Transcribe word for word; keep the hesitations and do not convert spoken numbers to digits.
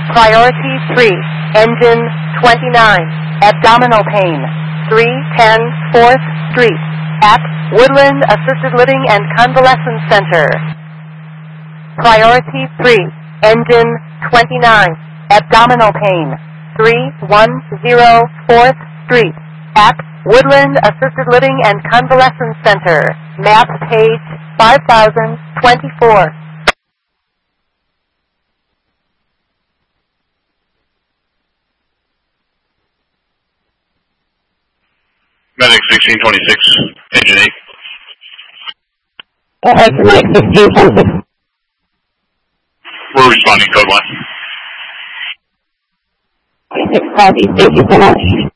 Priority three, engine twenty-nine, abdominal pain, three ten fourth Street, at Woodland Assisted Living and Convalescence Center. Priority three, engine twenty-nine, abdominal pain, three one zero fourth Street, at Woodland Assisted Living and Convalescence Center, map page five thousand twenty-four. Medic sixteen twenty-six, engine eight. Uh, Medic sixteen twenty-six. We're responding, code one. twenty-six, copy. Thank you so much.